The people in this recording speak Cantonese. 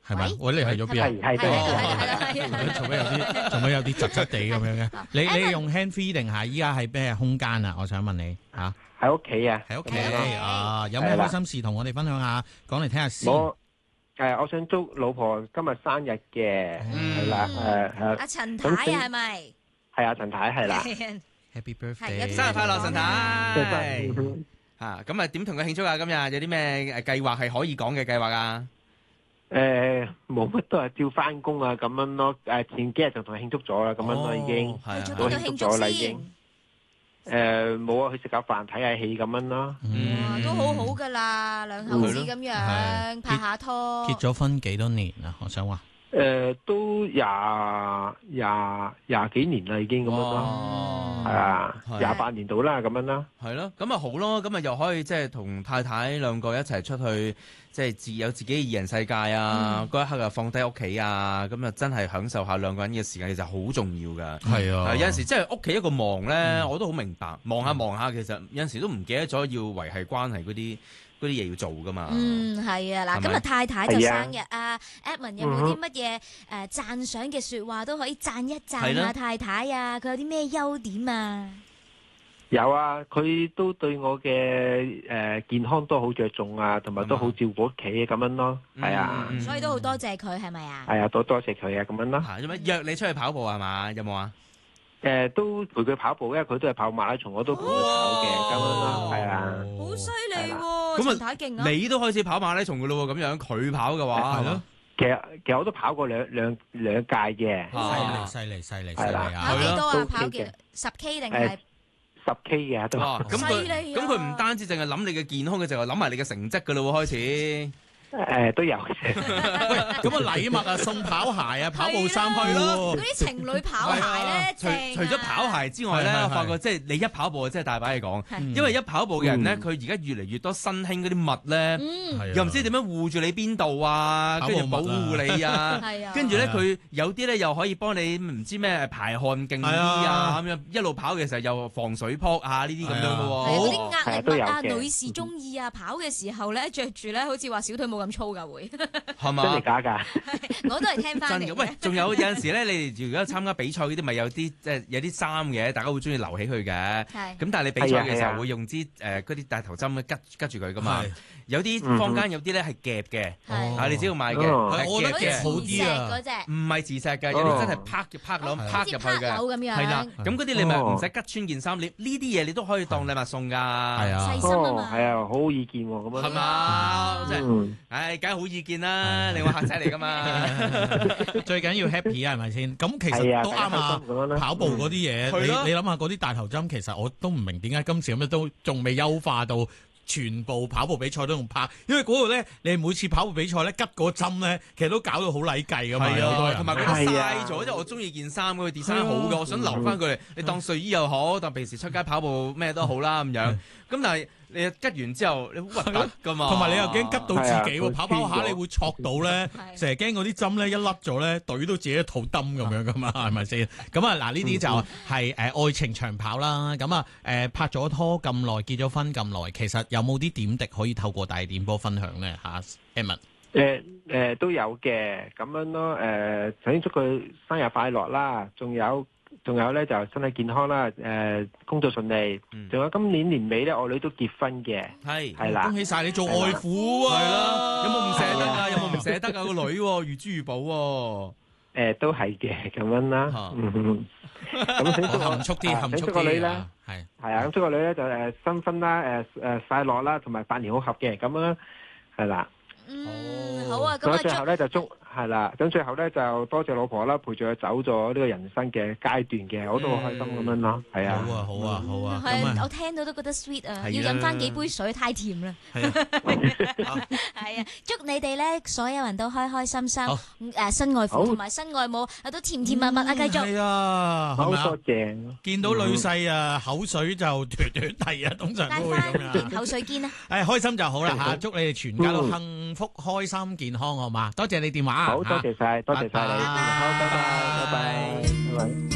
係咪？喂，你去咗邊啊？ 係做咩有啲窒窒地咁樣嘅？你用 hand free 定係依家係咩空間啊？我想問你嚇。 喺屋企啊， 喺屋企啊，有咩開心事同我哋分享下？講嚟聽下先。 我想祝老婆今日生日嘅，係啦， 阿陳太係咪？ 係啊，陳太係啦。 Happy birthday！ 生日快樂，陳太。嚇，咁啊點同佢慶祝啊？今日有啲咩計劃係可以講嘅計劃啊？ 冇乜都係照翻工啊咁樣咯。前幾日就同佢慶祝咗啦，咁樣咯已經。 做到慶祝咗啦已經。 冇啊，去食下飯睇下戲咁樣咯。 都好好噶啦，兩口子咁樣拍下拖。 結咗婚幾多年啊？我想話。 都廿幾年啦，已經咁樣咯。係啊，28年到啦，咁樣啦。 係咯，咁啊好咯，咁啊又可以即係同太太兩個一齊出去，即係有自己嘅二人世界啊！嗰一刻啊放低屋企啊，咁啊真係享受下兩個人嘅時間，其實好重要噶。 係啊， 有陣時即係屋企一個忙咧，我都好明白，忙下，其實有陣時都唔記得咗要維繫關係嗰啲嘢要做噶嘛。 係啊，嗱，今日太太就生日啊 ，Edmond 有冇啲乜嘢讚賞嘅説話都可以讚一讚下太太啊？佢有啲咩優點啊？ 有啊，佢都對我嘅健康都好着重啊，同埋都好照顧屋企咁樣咯。係啊， 所以都好多謝佢係咪啊？ 係啊，多謝佢啊，咁樣咯。 做咩約你出去跑步係嘛？有冇啊？ 都陪佢跑步，因為佢都係跑馬拉松，我都陪佢跑嘅，咁樣咯，係啊。 好犀利喎！陳太勁啊！ 你都開始跑馬拉松噶咯喎，咁樣佢跑嘅話係咯。 其實我都跑過兩屆嘅。 犀利係啦。 跑幾多啊？跑幾10K 定係 10K 嘅都。 咁佢唔單止淨係諗你嘅健康，佢就係諗埋你嘅成績噶咯喎，開始。 都有嘅。 喂，咁啊禮物啊送跑鞋啊跑步衫去咯。 嗰啲情侶跑鞋咧， 除咗跑鞋之外咧，我發覺即係你一跑步真係大把嘢講。因為一跑步嘅人咧，佢而家越嚟越多新興嗰啲襪咧，又唔知點樣護住你邊度啊，跟住保護你啊，跟住咧佢有啲咧又可以幫你唔知咩排汗勁啲啊咁樣，一路跑嘅時候又防水泡啊呢啲咁樣嘅喎。 嗰啲壓力襪啊，女士中意啊，跑嘅時候咧着住咧，好似話小腿冇咁粗噶會， 係嘛？ 真係假㗎？ 我都係聽翻嚟。 喂，仲有陣時咧，你哋如果參加比賽嗰啲，咪有啲即係有啲衫嘅，大家會中意留起佢嘅。咁但係你比賽嘅時候會用支嗰啲大頭針拮住佢噶嘛？有啲坊間有啲咧係夾嘅，你只要買嘅， 我覺得夾好啲啊。 唔係磁石嘅，有啲真係拍入去嘅。係啦，咁嗰啲你咪唔使拮穿件衫，你呢啲嘢你都可以當禮物送㗎。係啊， 細心啊嘛。 係啊，好好意見喎，咁樣。 係嘛？即係，梗係好意見啦！你話客仔嚟㗎嘛？ 最緊要 happy 啊，係咪先？咁其實都啱啊！跑步嗰啲嘢，你諗下嗰啲大頭針，其實我都唔明點解今次咁樣都仲未優化到全部跑步比賽都用拍，因為嗰度咧，你每次跑步比賽咧，拮個針咧，其實都搞到好禮計㗎嘛，好多人。同埋佢嘥咗， 即係我中意件衫，佢 design 好嘅，我想留翻佢嚟，你當睡衣又好，當平時出街跑步咩都好啦咁樣。咁但係你拮完之後，你好核突㗎嘛？同埋你又驚拮到自己喎，跑下你會挫到咧，成日驚嗰啲針咧一甩咗咧，懟到自己一肚燈咁樣㗎嘛，係咪先？咁啊嗱，呢啲就係愛情長跑啦。咁啊拍咗拖咁耐，結咗婚咁耐，其實有冇啲點滴可以透過大電波分享咧嚇 Edmond？ 都有嘅，咁樣咯。首先祝佢生日快樂啦，仲有咧就身體健康啦，工作順利。仲有今年年尾咧，我女都結婚嘅，係啦， 恭喜晒你做外父啊！ 係啦，有冇唔捨得啊？有冇唔捨得啊？個女如珠如寶喎。 都係嘅，咁樣啦。咁含蓄啲，含蓄祝個女咧， 係啊，咁祝個女咧就新婚啦，快樂啦，同埋百年好合嘅，咁樣係啦。 好啊，咁最後咧就係啦，咁最後咧就多謝老婆啦，陪住佢走咗呢個人生嘅階段嘅，我都好開心咁樣咯，係啊。 好啊，好啊，好啊。 係，我聽到都覺得 sweet 啊，要飲翻幾杯水，太甜啦。係啊，祝你哋咧所有人都開開心心，新外父同埋新外母都甜甜蜜蜜啊，繼續。 係啊， 好多謝。 見到女婿啊，口水就斷斷地啊，通常都會咁樣。 口水堅啊！ 開心就好啦嚇，祝你哋全家都幸福、開心、健康，好嘛？多謝你電話。 好，多謝晒，多謝晒你。好，拜拜，拜拜，拜拜。